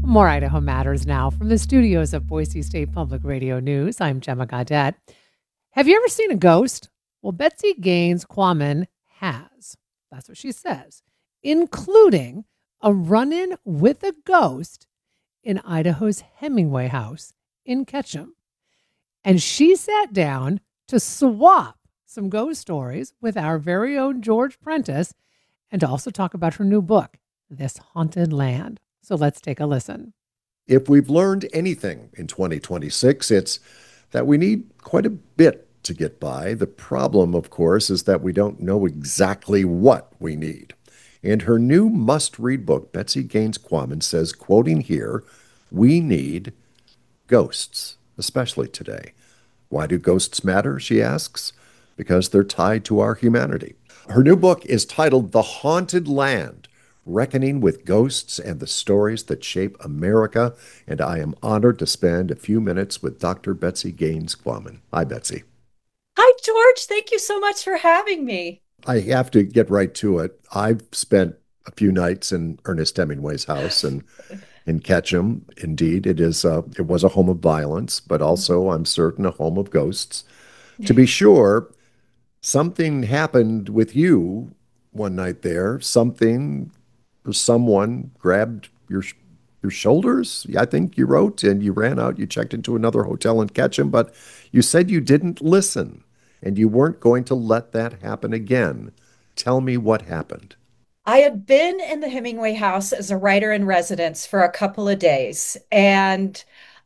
More Idaho Matters now from the studios of Boise State Public Radio News. I'm Gemma Gaudette. Have you ever seen a ghost? Well, Betsy Gaines Quammen has. That's what she says, including a run in with a ghost in Idaho's Hemingway House in Ketchum. And she sat down to swap some ghost stories with our very own George Prentice and to also talk about her new book, This Haunted Land. So let's take a listen. If we've learned anything in 2026, it's that we need quite a bit to get by. The problem, of course, is that we don't know exactly what we need. In her new must-read book, Betsy Gaines Quammen says, quoting here, "We need ghosts, especially today." Why do ghosts matter, she asks? Because they're tied to our humanity. Her new book is titled The Haunted Land, Reckoning with Ghosts and the Stories That Shape America, and I am honored to spend a few minutes with Dr. Betsy Gaines Quammen. Hi, Betsy. Hi, George. Thank you so much for having me. I have to get right to it. I've spent a few nights in Ernest Hemingway's house and in Ketchum. Indeed, it was a home of violence, but also, I'm certain, a home of ghosts. To be sure, something happened with you one night there. Something or someone grabbed your shoulders, I think you wrote, and you ran out. You checked into another hotel in Ketchum, but you said you didn't listen and you weren't going to let that happen again. Tell me what happened. I had been in the Hemingway house as a writer in residence for a couple of days, and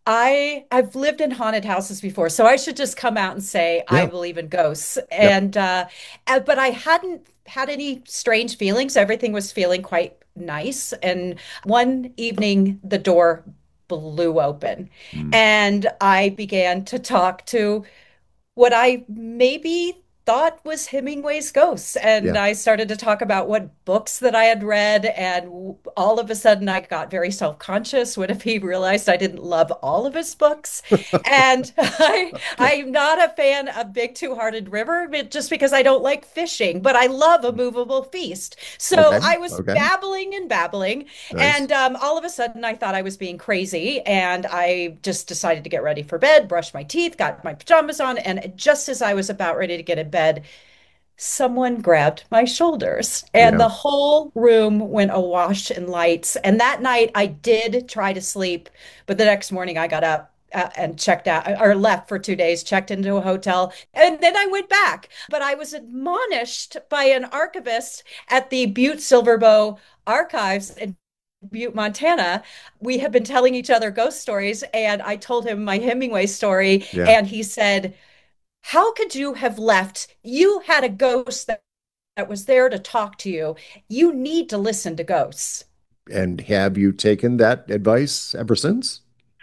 I've lived in haunted houses before, so I should just come out and say I Yeah. believe in ghosts. Yep. But I hadn't had any strange feelings. Everything was feeling quite nice. And one evening, the door blew open, Mm. and I began to talk to what I maybe thought was Hemingway's ghosts. And Yeah. I started to talk about what books that I had read. And all of a sudden, I got very self-conscious. What if he realized I didn't love all of his books? And I'm not a fan of Big Two-Hearted River, just because I don't like fishing, but I love A Movable Feast. So Okay. I was Okay. babbling and babbling. Nice. And all of a sudden, I thought I was being crazy. And I just decided to get ready for bed, brush my teeth, got my pajamas on. And just as I was about ready to get in bed, someone grabbed my shoulders and Yeah. the whole room went awash in lights. And that night I did try to sleep, but the next morning I got up and checked out or left for 2 days, checked into a hotel, and then I went back. But I was admonished by an archivist at the Butte Silverbow Archives in Butte, Montana. We had been telling each other ghost stories, and I told him my Hemingway story, Yeah. and he said, how could you have left? You had a ghost that was there to talk to you. You need to listen to ghosts. And have you taken that advice ever since?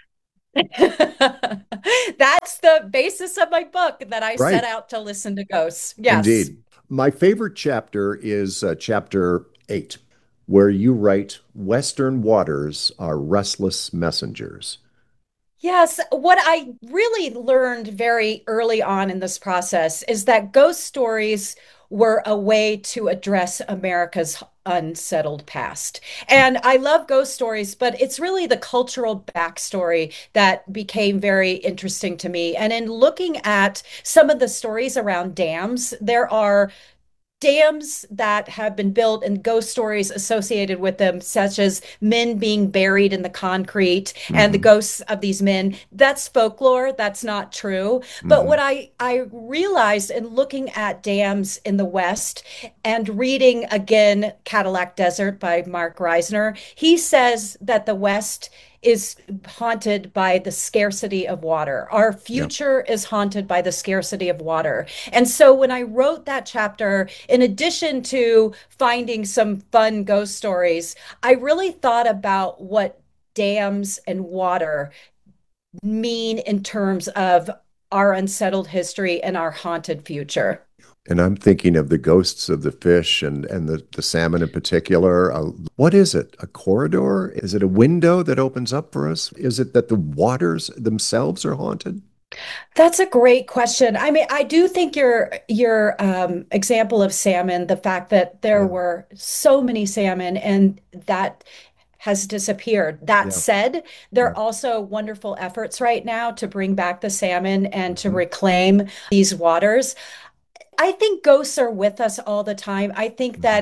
That's the basis of my book, that I set Right. out to listen to ghosts. Yes. Indeed. My favorite chapter is chapter 8, where you write, "Western waters are restless messengers." Yes, what I really learned very early on in this process is that ghost stories were a way to address America's unsettled past. And I love ghost stories, but it's really the cultural backstory that became very interesting to me. And in looking at some of the stories around dams, there are dams that have been built and ghost stories associated with them, such as men being buried in the concrete and the Hmm. ghosts of these men. That's folklore. That's not true. But Hmm. what I realized in looking at dams in the West and reading again Cadillac Desert by Mark Reisner, he says that the West is haunted by the scarcity of water. Our Yeah. future is haunted by the scarcity of water. And so when I wrote that chapter, in addition to finding some fun ghost stories, I really thought about what dams and water mean in terms of our unsettled history and our haunted future. And I'm thinking of the ghosts of the fish and the salmon in particular. What is it? A corridor? Is it a window that opens up for us? Is it that the waters themselves are haunted? That's a great question. I mean, I do think your example of salmon, the fact that there Yeah. were so many salmon and that has disappeared. That Yeah. said, there Yeah. are also wonderful efforts right now to bring back the salmon and to Mhm. reclaim these waters. I think ghosts are with us all the time. I think Mhm. that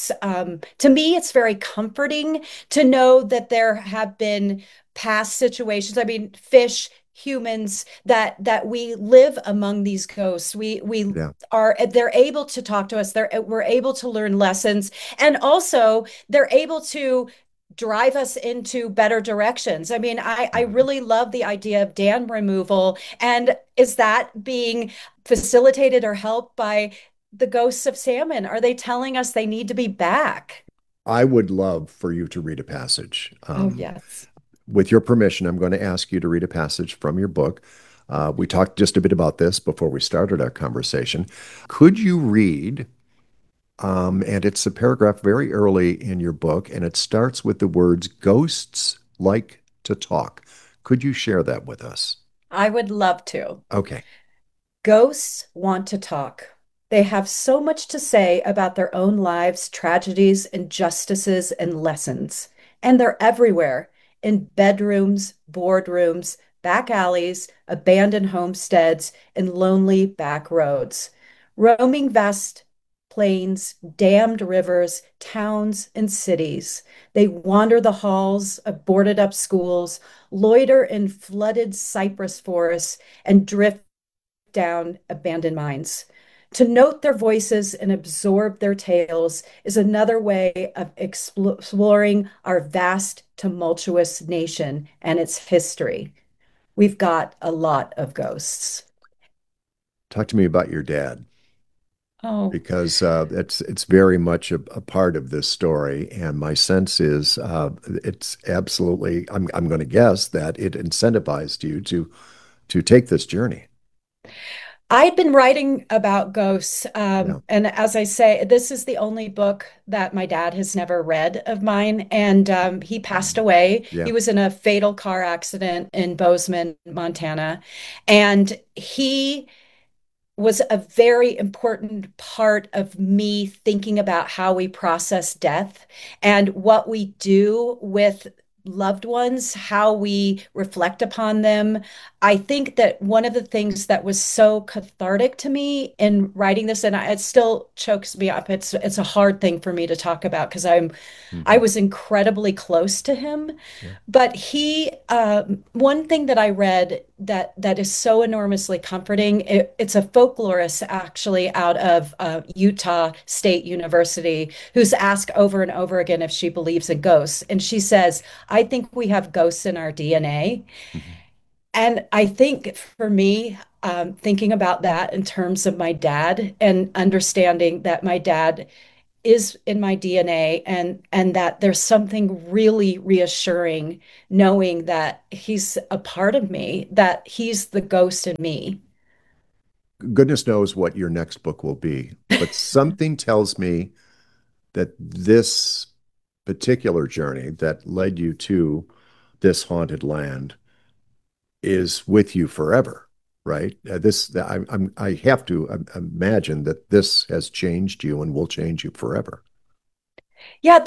to me, it's very comforting to know that there have been past situations. I mean, fish, humans, that we live among these ghosts. We Yeah. they're able to talk to us. We're able to learn lessons, and also they're able to drive us into better directions. I mean, I Mhm. really love the idea of dam removal. And is that being facilitated or helped by the ghosts of salmon? Are they telling us they need to be back? I would love for you to read a passage. Oh, yes. With your permission, I'm going to ask you to read a passage from your book. We talked just a bit about this before we started our conversation. Could you read? And it's a paragraph very early in your book, and it starts with the words, "Ghosts like to talk." Could you share that with us? I would love to. Okay. Ghosts want to talk. They have so much to say about their own lives, tragedies, injustices, and lessons. And they're everywhere in bedrooms, boardrooms, back alleys, abandoned homesteads, and lonely back roads. Roaming vast plains, dammed rivers, towns, and cities. They wander the halls of boarded up schools, loiter in flooded cypress forests, and drift down abandoned mines. To note their voices and absorb their tales is another way of exploring our vast, tumultuous nation and its history. We've got a lot of ghosts. Talk to me about your dad, Oh, because it's very much a part of this story, and my sense is it's absolutely. I'm going to guess that it incentivized you to take this journey. I'd been writing about ghosts. Yeah. And as I say, this is the only book that my dad has never read of mine. And he passed away. Yeah. He was in a fatal car accident in Bozeman, Montana. And he was a very important part of me thinking about how we process death and what we do with loved ones, how we reflect upon them. I think that one of the things that was so cathartic to me in writing this, and it still chokes me up. It's a hard thing for me to talk about because I Hmm. was incredibly close to him. Yeah. But one thing that I read that is so enormously comforting, it's a folklorist actually out of Utah State University who's asked over and over again if she believes in ghosts. And she says, I think we have ghosts in our DNA. Mhm. And I think for me, thinking about that in terms of my dad and understanding that my dad is in my DNA and that there's something really reassuring knowing that he's a part of me, that he's the ghost in me. Goodness knows what your next book will be, but something tells me that this particular journey that led you to this haunted land is with you forever, right? I have to imagine that this has changed you and will change you forever. Yeah,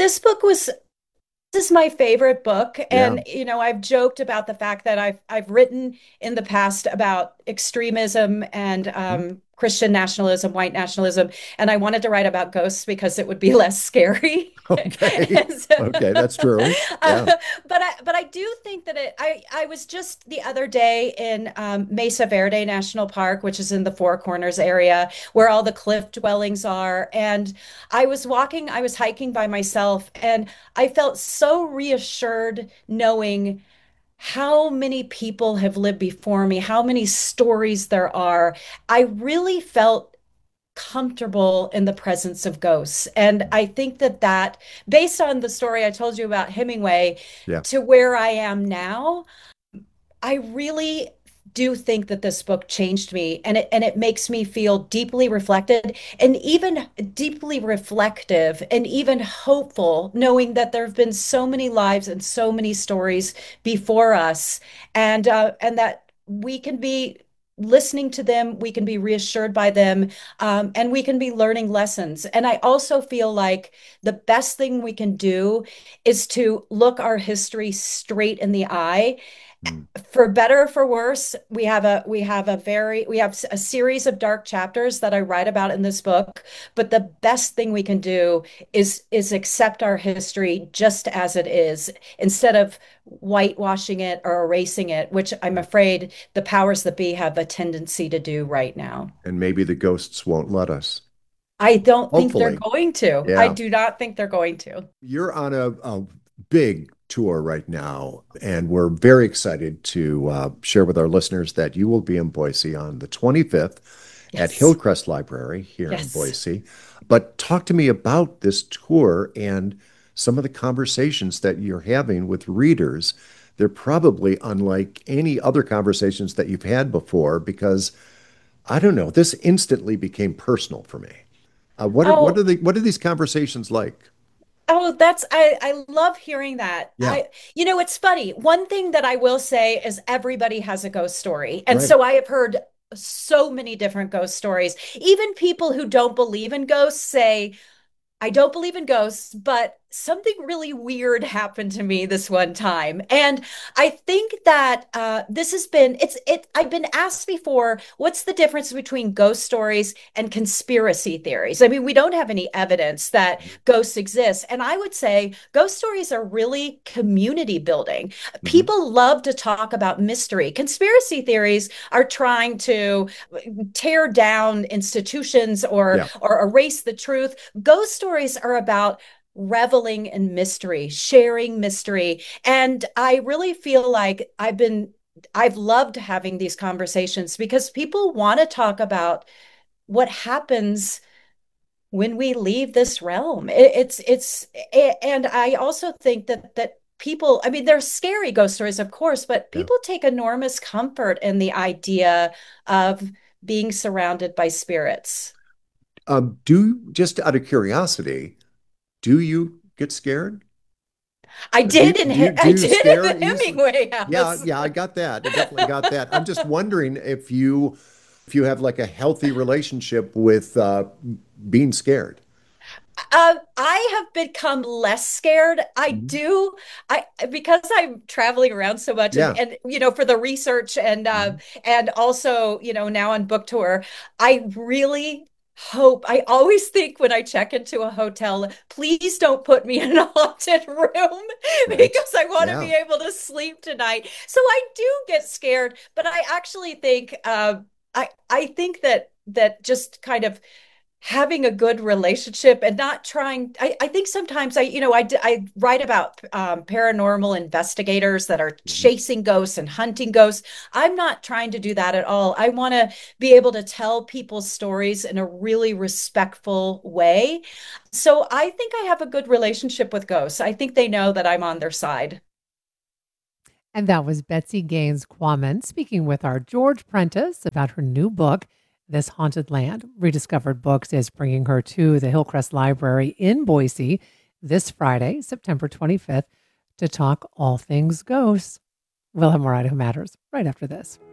this is my favorite book. Yeah. And I've joked about the fact that I've written in the past about extremism and Mhm. Christian nationalism, white nationalism, and I wanted to write about ghosts because it would be less scary. Okay. And so- Okay, that's true. uh, Yeah. but I do think that I was just the other day in Mesa Verde National Park, which is in the Four Corners area where all the cliff dwellings are, and I was hiking by myself, and I felt so reassured knowing how many people have lived before me, how many stories there are. I really felt comfortable in the presence of ghosts. And I think that based on the story I told you about Hemingway Yeah. to where I am now, I really do think that this book changed me and it makes me feel deeply reflected and even deeply reflective and even hopeful knowing that there have been so many lives and so many stories before us and that we can be listening to them, we can be reassured by them, and we can be learning lessons. And I also feel like the best thing we can do is to look our history straight in the eye. Mm. For better or for worse, we have a series of dark chapters that I write about in this book. But the best thing we can do is accept our history just as it is, instead of whitewashing it or erasing it, which I'm afraid the powers that be have a tendency to do right now. And maybe the ghosts won't let us. I don't think they're Hopefully. going to. I Yeah. do not think they're going to. You're on a big tour right now, and we're very excited to share with our listeners that you will be in Boise on the 25th at Yes. Hillcrest Library here in Yes. Boise. But talk to me about this tour and some of the conversations that you're having with readers. They're probably unlike any other conversations that you've had before because I don't know, this instantly became personal for me. Oh, What are these conversations like? oh, I love hearing that. Yeah, It's funny. One thing that I will say is everybody has a ghost story. And right. so I have heard so many different ghost stories. Even people who don't believe in ghosts say, I don't believe in ghosts, but something really weird happened to me this one time. And I think that this has been, I've been asked before, what's the difference between ghost stories and conspiracy theories? I mean, we don't have any evidence that ghosts exist. And I would say ghost stories are really community building. Mhm. People love to talk about mystery. Conspiracy theories are trying to tear down institutions Yeah. or erase the truth. Ghost stories are about reveling in mystery, sharing mystery. And I really feel like I've loved having these conversations because people want to talk about what happens when we leave this realm. And I also think that people, I mean, there's scary ghost stories, of course, but Yeah. people take enormous comfort in the idea of being surrounded by spirits. Just out of curiosity, do you get scared? Do I you did in scare the easily? Hemingway Yeah, house. yeah, I got that. I definitely got that. I'm just wondering if you have like a healthy relationship with being scared. I have become less scared. I Mhm. do. I Because I'm traveling around so much, Yeah. and for the research, Mhm. and also now on book tour, I really hope. I always think when I check into a hotel, please don't put me in a haunted room Right. because I want to Yeah. be able to sleep tonight. So I do get scared, but I actually think I think that just kind of having a good relationship and not trying. I think sometimes I write about paranormal investigators that are Mhm. chasing ghosts and hunting ghosts. I'm not trying to do that at all. I want to be able to tell people's stories in a really respectful way. So I think I have a good relationship with ghosts. I think they know that I'm on their side. And that was Betsy Gaines Quammen speaking with our George Prentice about her new book, This Haunted Land. Rediscovered Books is bringing her to the Hillcrest Library in Boise this Friday, September 25th, to talk all things ghosts. We'll have more out of Who Matters right after this.